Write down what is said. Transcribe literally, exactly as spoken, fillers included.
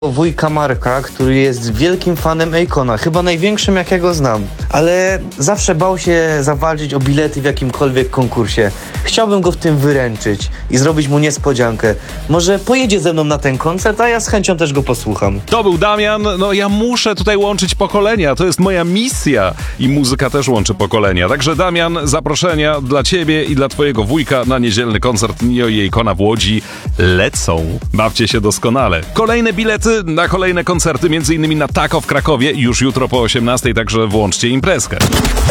wujka Marka, który jest wielkim fanem Akona, chyba największym jakiego znam, ale zawsze bał się zawalczyć o bilety w jakimkolwiek konkursie. Chciałbym go w tym wyręczyć i zrobić mu niespodziankę. Może pojedzie ze mną na ten koncert, a ja z chęcią też go posłucham. To był Damian. No ja muszę tutaj łączyć pokolenia, to jest moja misja i muzyka też łączy pokolenia. Także Damian, zaproszenia dla ciebie i dla twojego wujka na niedzielny koncert Nio i Akona w Łodzi lecą. Bawcie się doskonale. Kolejne bilety na kolejne koncerty, między innymi na Taco w Krakowie już jutro po osiemnastej, także włączcie imprezkę.